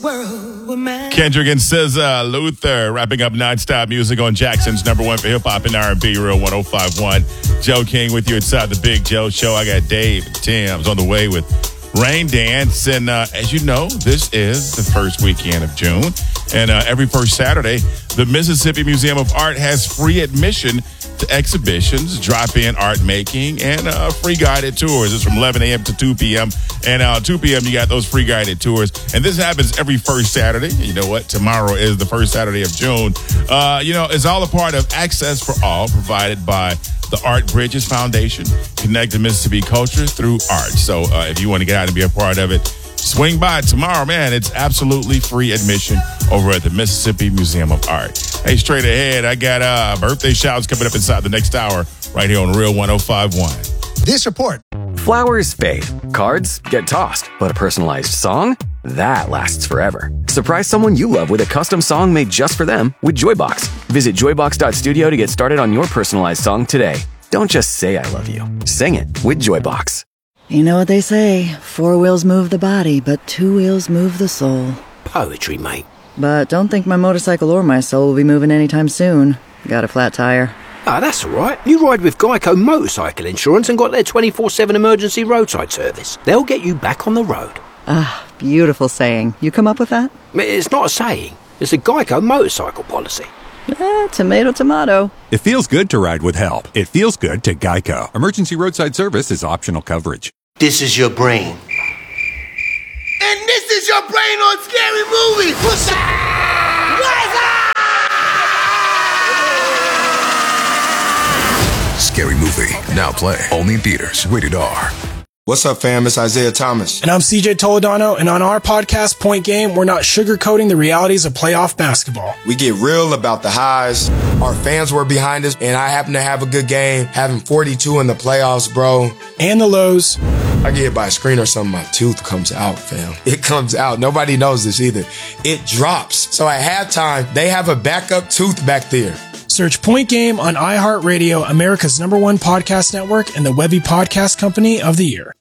Kendrick and SZA, Luther, wrapping up nonstop music on Jackson's number one for hip hop and R&B, Real 105.1. Joe King with you inside the Big Joe Show. I got Dave and Tim's on the way with Rain Dance. And as you know, this is the first weekend of June. And every first Saturday, the Mississippi Museum of Art has free admission to exhibitions, drop-in art making, and free guided tours. It's from 11 a.m. to 2 p.m. And 2 p.m., you got those free guided tours. And this happens every first Saturday. You know what? Tomorrow is the first Saturday of June. It's all a part of Access for All, provided by the Art Bridges Foundation, connecting Mississippi culture through art. So if you want to get out and be a part of it, swing by tomorrow, man. It's absolutely free admission over at the Mississippi Museum of Art. Hey, straight ahead, I got birthday shouts coming up inside the next hour right here on Real 105.1. This report. Flowers fade. Cards get tossed. But a personalized song? That lasts forever. Surprise someone you love with a custom song made just for them with Joybox. Visit joybox.studio to get started on your personalized song today. Don't just say I love you. Sing it with Joybox. You know what they say, 4 wheels move the body, but 2 wheels move the soul. Poetry, mate. But don't think my motorcycle or my soul will be moving anytime soon. Got a flat tire. Ah, that's all right. You ride with Geico Motorcycle Insurance and got their 24/7 emergency roadside service. They'll get you back on the road. Ah, beautiful saying. You come up with that? It's not a saying. It's a Geico motorcycle policy. Tomato, tomato. It feels good to ride with help. It feels good to Geico. Emergency roadside service is optional coverage. This is your brain. And this is your brain on Scary Movie. What's up? Scary Movie, now play, only in theaters, rated R. What's up, fam? It's Isaiah Thomas. And I'm CJ Toledano, and on our podcast, Point Game, we're not sugarcoating the realities of playoff basketball. We get real about the highs. Our fans were behind us, and I happen to have a good game, having 42 in the playoffs, bro. And the lows. I get hit by a screen or something, my tooth comes out, fam. It comes out. Nobody knows this either. It drops. So at halftime, they have a backup tooth back there. Search Point Game on iHeartRadio, America's #1 podcast network, and the Webby Podcast Company of the Year.